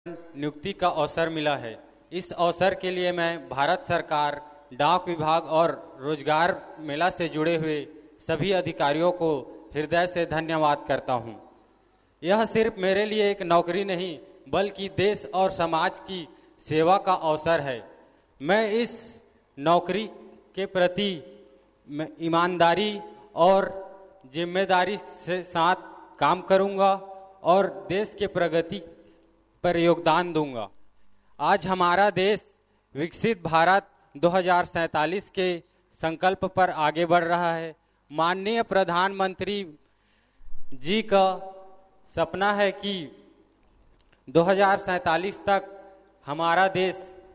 नियुक्ति का अवसर मिला है। इस अवसर के लिए मैं भारत सरकार, डाक विभाग और रोजगार मेला से जुड़े हुए सभी अधिकारियों को हृदय से धन्यवाद करता हूं। यह सिर्फ मेरे लिए एक नौकरी नहीं बल्कि देश और समाज की सेवा का अवसर है। मैं इस नौकरी के प्रति ईमानदारी और जिम्मेदारी से साथ काम करूंगा और देश के प्रगति पर योगदान दूंगा। आज हमारा देश विकसित भारत 2047 के संकल्प पर आगे बढ़ रहा है। माननीय प्रधानमंत्री जी का सपना है कि 2047 तक हमारा देश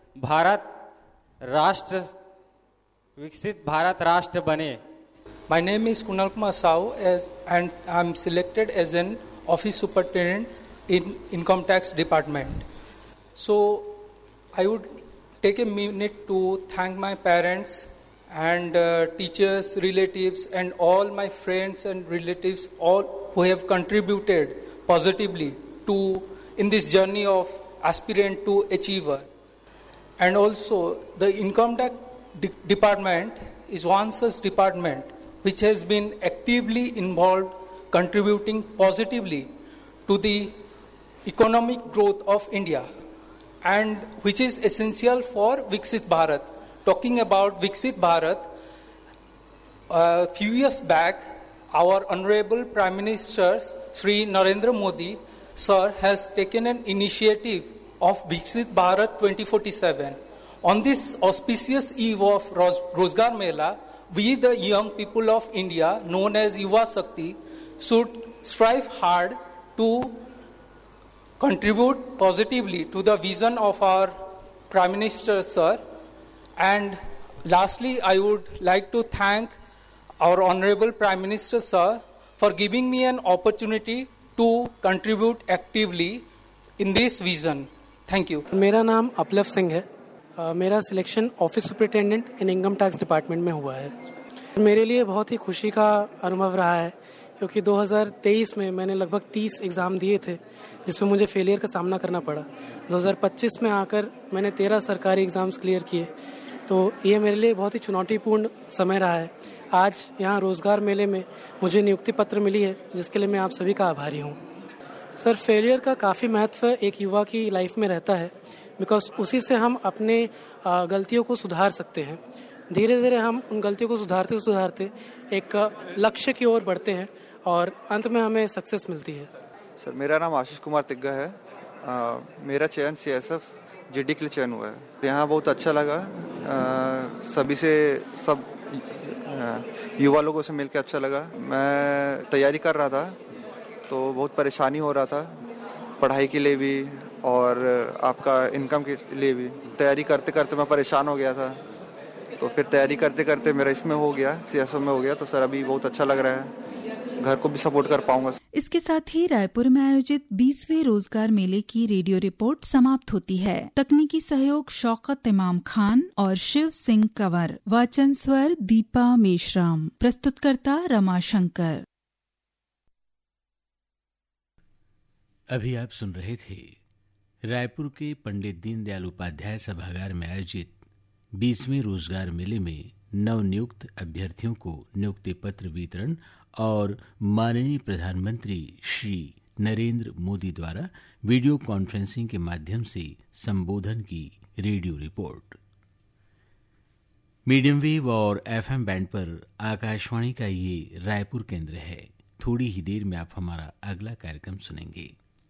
विकसित भारत राष्ट्र बने। My name is Kunal Kumar Sahu and I am selected as an office superintendent in Income Tax Department. So I would take a minute to thank my parents and teachers, relatives and all my friends and relatives, all who have contributed positively to in this journey of aspirant to achiever. And also the Income Tax Department is one such department which has been actively involved, contributing positively to the economic growth of India, and which is essential for Viksit Bharat. Talking about Viksit Bharat, a few years back, our Honorable Prime Minister Shri Narendra Modi Sir has taken an initiative of Viksit Bharat 2047. On this auspicious eve of Rozgar Mela, we the young people of India, known as Yuva Shakti, should strive hard to contribute positively to the vision of our Prime Minister Sir. And lastly, I would like to thank our Honorable Prime Minister Sir for giving me an opportunity to contribute actively in this vision. Thank you. मेरा नाम अपलव सिंह है। मेरा selection office superintendent इन income tax department में हुआ है। मेरे लिए बहुत ही खुशी का अनुभव रहा है क्योंकि 2023 में मैंने लगभग 30 एग्ज़ाम दिए थे जिसमें मुझे फेलियर का सामना करना पड़ा। 2025 में आकर मैंने 13 सरकारी एग्ज़ाम्स क्लियर किए, तो ये मेरे लिए बहुत ही चुनौतीपूर्ण समय रहा है। आज यहाँ रोज़गार मेले में मुझे नियुक्ति पत्र मिली है जिसके लिए मैं आप सभी का आभारी हूँ। सर, फेलियर का काफ़ी महत्व एक युवा की लाइफ में रहता है बिकॉज उसी से हम अपने गलतियों को सुधार सकते हैं। धीरे धीरे हम उन गलतियों को सुधारते सुधारते एक लक्ष्य की ओर बढ़ते हैं और अंत में हमें सक्सेस मिलती है। सर, मेरा नाम आशीष कुमार तिग्गा है। मेरा चयन CSF GD के लिए चयन हुआ है। यहाँ बहुत अच्छा लगा। सब युवा लोगों से मिलकर अच्छा लगा। मैं तैयारी कर रहा था तो बहुत परेशानी हो रहा था, पढ़ाई के लिए भी और आपका इनकम के लिए भी। तैयारी करते करते मैं परेशान हो गया था, तो फिर तैयारी करते करते मेरा इसमें हो गया, CSF में हो गया। तो सर अभी बहुत अच्छा लग रहा है, घर को भी सपोर्ट कर पाऊंगा। इसके साथ ही रायपुर में आयोजित 20वें रोजगार मेले की रेडियो रिपोर्ट समाप्त होती है। तकनीकी सहयोग शौकत इमाम खान और शिव सिंह कंवर। वाचन स्वर दीपा मेश्राम। प्रस्तुतकर्ता रमा शंकर। अभी आप सुन रहे थे रायपुर के पंडित दीनदयाल उपाध्याय सभागार में आयोजित 20वें रोजगार मेले में नवनियुक्त अभ्यर्थियों को नियुक्ति पत्र वितरण और माननीय प्रधानमंत्री श्री नरेंद्र मोदी द्वारा वीडियो कॉन्फ्रेंसिंग के माध्यम से संबोधन की रेडियो रिपोर्ट। मीडियम वेव और FM बैंड पर आकाशवाणी का ये रायपुर केंद्र है। थोड़ी ही देर में आप हमारा अगला कार्यक्रम सुनेंगे।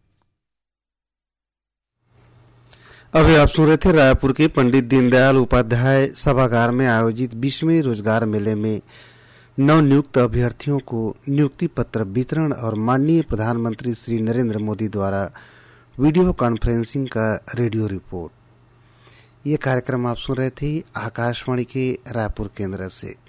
अभी आप सुन रहे थे रायपुर के पंडित दीनदयाल उपाध्याय सभागार में आयोजित 20वें रोजगार मेले में नवनियुक्त अभ्यर्थियों को नियुक्ति पत्र वितरण और माननीय प्रधानमंत्री श्री नरेंद्र मोदी द्वारा वीडियो कॉन्फ्रेंसिंग का रेडियो रिपोर्ट। ये कार्यक्रम आप सुन रहे थे आकाशवाणी के रायपुर केंद्र से।